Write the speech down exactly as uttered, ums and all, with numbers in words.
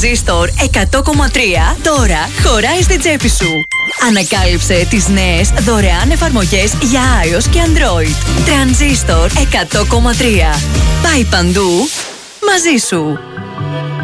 Τρανζίστορ εκατό κόμμα τρία τώρα χωράει στην τσέπη σου. Ανακάλυψε τις νέες δωρεάν εφαρμογές για iOS και Android. Τρανζίστορ εκατό κόμμα τρία. Πάει παντού μαζί σου.